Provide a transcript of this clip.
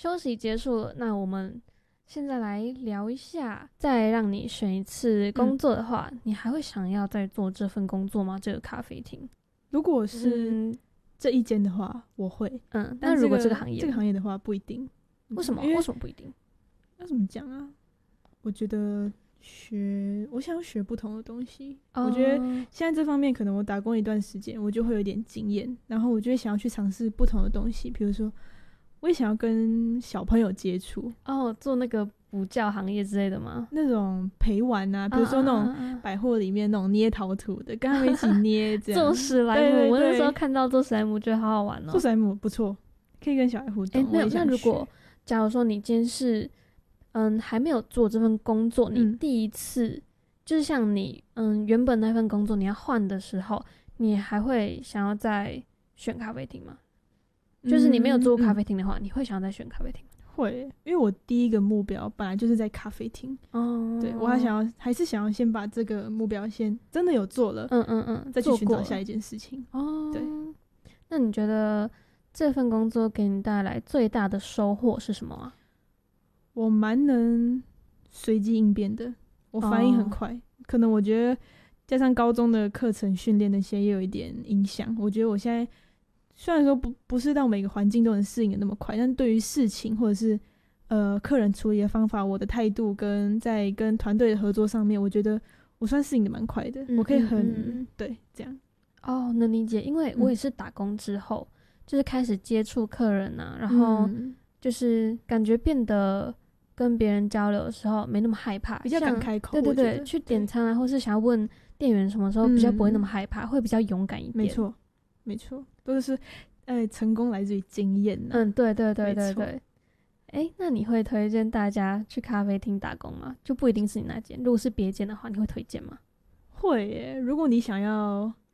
休息结束了，那我们现在来聊一下，再让你选一次工作的话，你还会想要再做这份工作吗？这个咖啡厅？ 如果是这一间的话，我会。 那如果这个行业的话，不一定。 为什么？为什么不一定？ 要怎么讲啊？我觉得我想要学不同的东西。我觉得现在这方面可能我打工一段时间，我就会有点经验，然后我就会想要去尝试不同的东西，比如说我也想要跟小朋友接触做那个补教行业之类的吗？ 那种陪玩啊，比如说那种百货里面那种捏陶土的，跟他们一起捏这样做史莱姆。 对对对， 我那时候看到做史莱姆觉得好好玩哦。 做史莱姆不错，可以跟小孩互动。 那如果假如说你今天是还没有做这份工作，你第一次就是像你原本那份工作你要换的时候，你还会想要再选咖啡厅吗？就是你没有做咖啡厅的话，你会想要再选咖啡厅吗？ 会，因为我第一个目标本来就是在咖啡厅。对，我还是想要先把这个目标先真的有做了，再去寻找下一件事情。对。 那你觉得这份工作给你带来最大的收获是什么啊？ 我蛮能随机应变的，我反应很快。可能我觉得加上高中的课程训练那些也有一点影响。我觉得我现在虽然说不是到每个环境都能适应的那么快，但对于事情或者是客人处理的方法，我的态度跟在跟团队的合作上面，我觉得我算适应的蛮快的。我可以对这样。 能理解，因为我也是打工之后，就是开始接触客人啊，然后就是感觉变得跟别人交流的时候没那么害怕， 比较敢开口。 对对对，去点餐啊，或是想要问店员什么时候，比较不会那么害怕，会比较勇敢一点。 没错没错，都是成功来自于经验啊。 对对对对对。那你会推荐大家去咖啡厅打工吗？就不一定是你那间，如果是别间的话，你会推荐吗？ 会耶。如果你想要